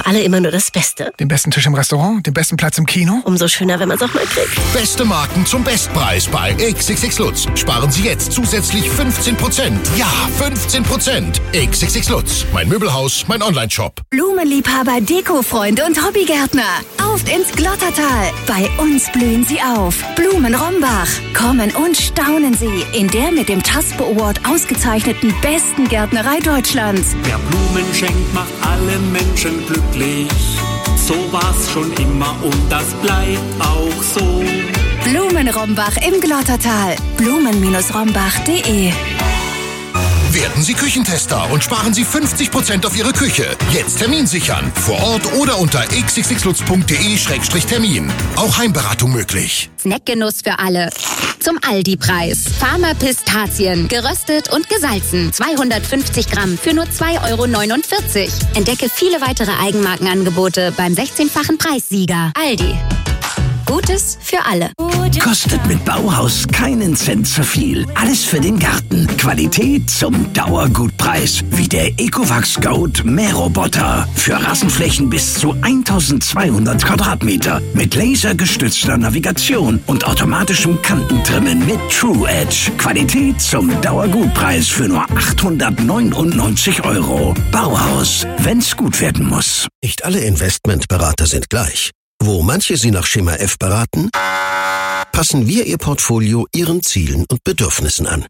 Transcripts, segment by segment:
alle immer nur das Beste. Den besten Tisch im Restaurant, den besten Platz im Kino. Umso schöner, wenn man es auch mal kriegt. Beste Marken zum Bestpreis bei XXX Lutz. Sparen Sie jetzt zusätzlich 15%. Ja, 15%. XXX Lutz. Mein Möbelhaus, mein Onlineshop. Blumenliebhaber, Dekofreunde und Hobbygärtner. Auf ins Glottertal. Bei uns blühen sie auf. Blumen Rombach. Kommen und staunen Sie in der mit dem TASPO Award ausgezeichneten besten Gärtnerei Deutschlands. Wer Blumen schenkt, macht alle Menschen glücklich. So war's schon immer und das bleibt auch so. Blumen Rombach im Glottertal. Blumen-rombach.de. Werden Sie Küchentester und sparen Sie 50% auf Ihre Küche. Jetzt Termin sichern. Vor Ort oder unter xxxlutz.de/termin. Auch Heimberatung möglich. Snackgenuss für alle. Zum Aldi-Preis. Farmer Pistazien. Geröstet und gesalzen. 250 Gramm für nur 2,49 €. Entdecke viele weitere Eigenmarkenangebote beim 16-fachen Preissieger. Aldi. Gutes für alle. Kostet mit Bauhaus keinen Cent zu viel. Alles für den Garten. Qualität zum Dauergutpreis. Wie der Ecovacs Goat Mähroboter. Für Rasenflächen bis zu 1200 Quadratmeter. Mit lasergestützter Navigation und automatischem Kantentrimmen mit True Edge. Qualität zum Dauergutpreis für nur 899 €. Bauhaus, wenn's gut werden muss. Nicht alle Investmentberater sind gleich. Wo manche Sie nach Schema F beraten, passen wir Ihr Portfolio Ihren Zielen und Bedürfnissen an.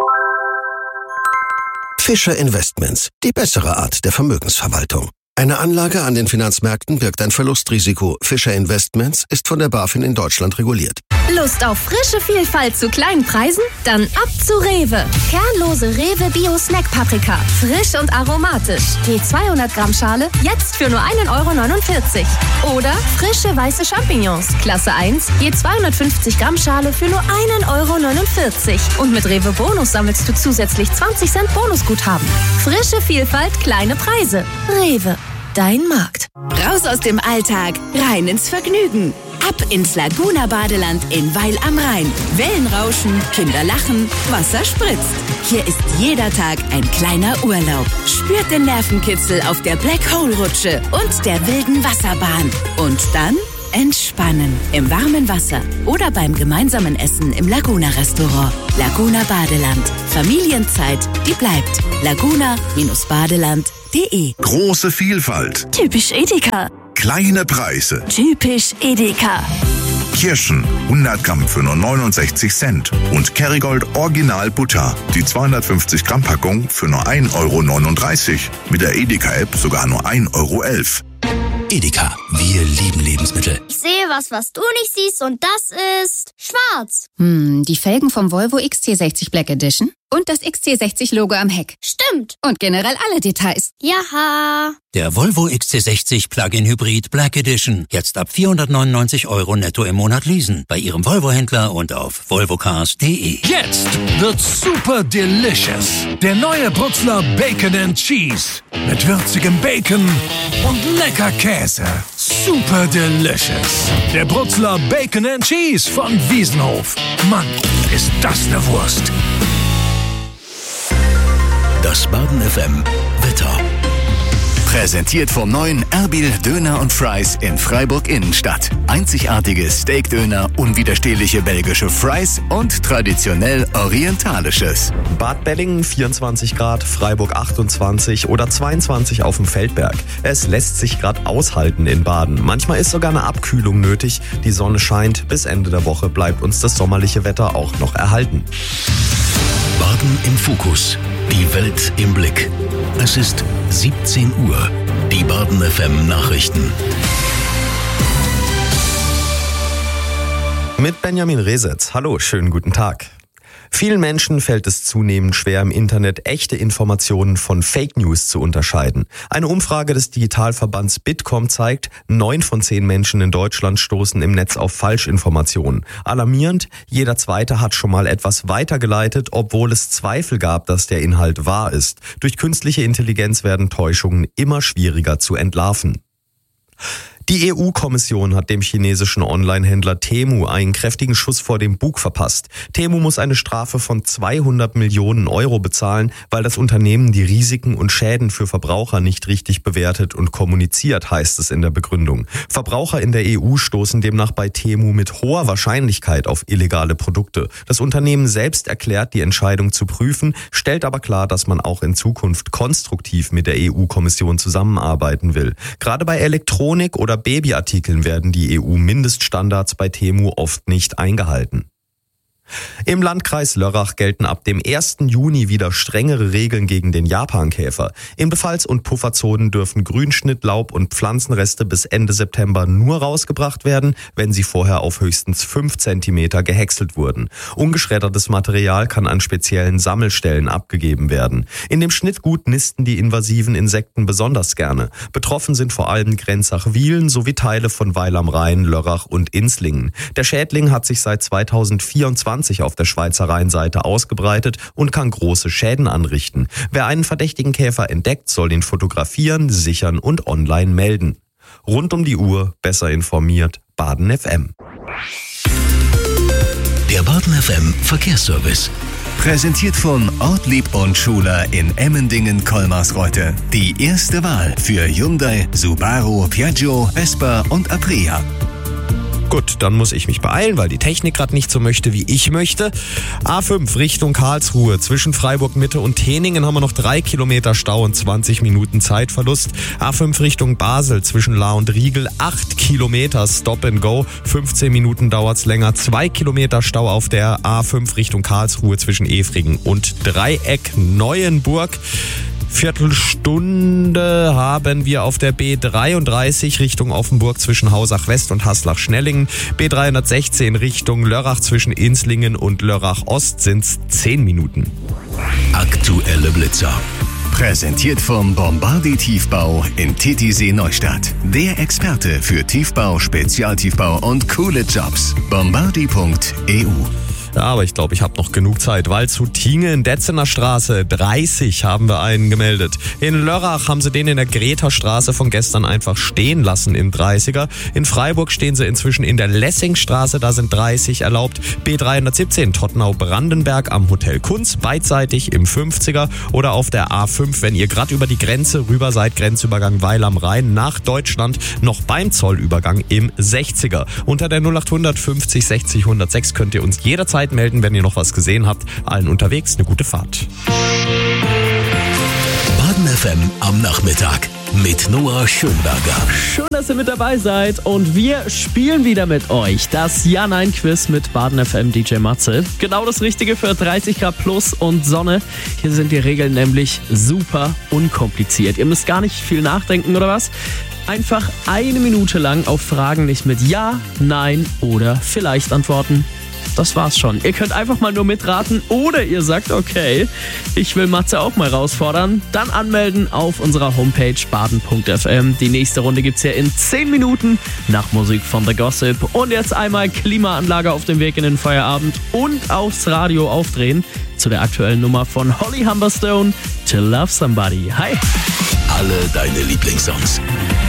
Fischer Investments, die bessere Art der Vermögensverwaltung. Eine Anlage an den Finanzmärkten birgt ein Verlustrisiko. Fischer Investments ist von der BaFin in Deutschland reguliert. Lust auf frische Vielfalt zu kleinen Preisen? Dann ab zu Rewe. Kernlose Rewe Bio Snack Paprika. Frisch und aromatisch. Je 200 Gramm Schale jetzt für nur 1,49 €. Oder frische weiße Champignons. Klasse 1. Je 250 Gramm Schale für nur 1,49 €. Und mit Rewe Bonus sammelst du zusätzlich 20 Cent Bonusguthaben. Frische Vielfalt, kleine Preise. Rewe. Dein Markt. Raus aus dem Alltag, rein ins Vergnügen. Ab ins Laguna Badeland in Weil am Rhein. Wellen rauschen, Kinder lachen, Wasser spritzt. Hier ist jeder Tag ein kleiner Urlaub. Spürt den Nervenkitzel auf der Black Hole Rutsche und der wilden Wasserbahn. Und dann entspannen im warmen Wasser oder beim gemeinsamen Essen im Laguna-Restaurant. Laguna Badeland. Familienzeit, die bleibt. Laguna-badeland.de. Große Vielfalt. Typisch Edeka. Kleine Preise. Typisch Edeka. Kirschen 100 Gramm für nur 69 Cent. Und Kerrygold Original Butter. Die 250 Gramm Packung für nur 1,39 €. Mit der Edeka-App sogar nur 1,11 €. Edeka, wir lieben Lebensmittel. Ich sehe was du nicht siehst und das ist schwarz. Die Felgen vom Volvo XC60 Black Edition und das XC60-Logo am Heck. Stimmt. Und generell alle Details. Jaha. Der Volvo XC60 Plug-in Hybrid Black Edition. Jetzt ab 499 € netto im Monat leasen. Bei Ihrem Volvo-Händler und auf volvocars.de. Jetzt wird's super delicious. Der neue Brutzler Bacon and Cheese. Mit würzigem Bacon und lecker Käse. Super delicious. Der Brutzler Bacon and Cheese von Wiesenhof. Mann, ist das eine Wurst. Das Baden FM Wetter. Präsentiert vom neuen Erbil Döner und Fries in Freiburg Innenstadt. Einzigartige Steakdöner, unwiderstehliche belgische Fries und traditionell orientalisches. Bad Bellingen 24 Grad, Freiburg 28 oder 22 auf dem Feldberg. Es lässt sich gerade aushalten in Baden. Manchmal ist sogar eine Abkühlung nötig. Die Sonne scheint. Bis Ende der Woche bleibt uns das sommerliche Wetter auch noch erhalten. Baden im Fokus. Die Welt im Blick. Es ist 17 Uhr. Die Baden FM Nachrichten. Mit Benjamin Resetz. Hallo, schönen guten Tag. Vielen Menschen fällt es zunehmend schwer, im Internet echte Informationen von Fake News zu unterscheiden. Eine Umfrage des Digitalverbands Bitkom zeigt, 9 von 10 Menschen in Deutschland stoßen im Netz auf Falschinformationen. Alarmierend, jeder Zweite hat schon mal etwas weitergeleitet, obwohl es Zweifel gab, dass der Inhalt wahr ist. Durch künstliche Intelligenz werden Täuschungen immer schwieriger zu entlarven. Die EU-Kommission hat dem chinesischen Online-Händler Temu einen kräftigen Schuss vor dem Bug verpasst. Temu muss eine Strafe von 200 Millionen Euro bezahlen, weil das Unternehmen die Risiken und Schäden für Verbraucher nicht richtig bewertet und kommuniziert, heißt es in der Begründung. Verbraucher in der EU stoßen demnach bei Temu mit hoher Wahrscheinlichkeit auf illegale Produkte. Das Unternehmen selbst erklärt, die Entscheidung zu prüfen, stellt aber klar, dass man auch in Zukunft konstruktiv mit der EU-Kommission zusammenarbeiten will. Gerade bei Elektronik oder Babyartikeln werden die EU-Mindeststandards bei Temu oft nicht eingehalten. Im Landkreis Lörrach gelten ab dem 1. Juni wieder strengere Regeln gegen den Japankäfer. In Befalls- und Pufferzonen dürfen Grünschnitt, Laub und Pflanzenreste bis Ende September nur rausgebracht werden, wenn sie vorher auf höchstens 5 Zentimeter gehäckselt wurden. Ungeschreddertes Material kann an speziellen Sammelstellen abgegeben werden. In dem Schnittgut nisten die invasiven Insekten besonders gerne. Betroffen sind vor allem Grenzach-Wiehlen sowie Teile von Weil am Rhein, Lörrach und Inslingen. Der Schädling hat sich seit 2024 auf der Schweizer Rheinseite ausgebreitet und kann große Schäden anrichten. Wer einen verdächtigen Käfer entdeckt, soll ihn fotografieren, sichern und online melden. Rund um die Uhr, besser informiert, Baden FM. Der Baden FM Verkehrsservice. Präsentiert von Ortlieb und Schuler in Emmendingen-Kolmarsreute. Die erste Wahl für Hyundai, Subaru, Piaggio, Vespa und Aprilia. Gut, dann muss ich mich beeilen, weil die Technik gerade nicht so möchte, wie ich möchte. A5 Richtung Karlsruhe. Zwischen Freiburg Mitte und Teningen haben wir noch 3 Kilometer Stau und 20 Minuten Zeitverlust. A5 Richtung Basel. Zwischen Lahr und Riegel 8 Kilometer Stop and Go. 15 Minuten dauert's länger. 2 Kilometer Stau auf der A5 Richtung Karlsruhe zwischen Efringen und Dreieck Neuenburg. Viertelstunde haben wir auf der B33 Richtung Offenburg zwischen Hausach West und Haslach-Schnellingen. B316 Richtung Lörrach zwischen Inslingen und Lörrach Ost sind's 10 Minuten. Aktuelle Blitzer. Präsentiert vom Bombardi Tiefbau in Titisee Neustadt. Der Experte für Tiefbau, Spezialtiefbau und coole Jobs. Bombardi.eu. Ja, aber ich glaube, ich habe noch genug Zeit. Waldshut-Tiengen, Detzener Straße 30 haben wir einen gemeldet. In Lörrach haben sie den in der Greta-Straße von gestern einfach stehen lassen im 30er. In Freiburg stehen sie inzwischen in der Lessingstraße, da sind 30 erlaubt. B317 Tottenau-Brandenberg am Hotel Kunz, beidseitig im 50er. Oder auf der A5, wenn ihr gerade über die Grenze rüber seid, Grenzübergang Weil am Rhein nach Deutschland, noch beim Zollübergang im 60er. Unter der 0800 50 60 106 könnt ihr uns jederzeit melden, wenn ihr noch was gesehen habt. Allen unterwegs eine gute Fahrt. Baden FM am Nachmittag mit Noah Schönberger. Schön, dass ihr mit dabei seid und wir spielen wieder mit euch das Ja-Nein-Quiz mit Baden FM DJ Matze. Genau das Richtige für 30 Grad plus und Sonne. Hier sind die Regeln nämlich super unkompliziert. Ihr müsst gar nicht viel nachdenken oder was? Einfach 1 Minute lang auf Fragen nicht mit Ja, Nein oder Vielleicht antworten. Das war's schon. Ihr könnt einfach mal nur mitraten oder ihr sagt, okay, ich will Matze auch mal herausfordern. Dann anmelden auf unserer Homepage baden.fm. Die nächste Runde gibt's hier in 10 Minuten nach Musik von The Gossip. Und jetzt einmal Klimaanlage auf dem Weg in den Feierabend und aufs Radio aufdrehen zu der aktuellen Nummer von Holly Humberstone, To Love Somebody. Hi! Alle deine Lieblingssongs.